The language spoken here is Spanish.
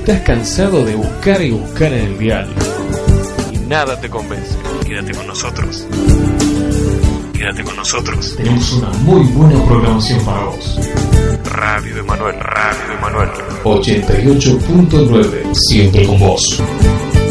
estás cansado de buscar y buscar en el dial y nada te convence, quédate con nosotros. Quédate con nosotros. Tenemos una muy buena programación para vos. Radio Emanuel. 88.9, siempre con vos.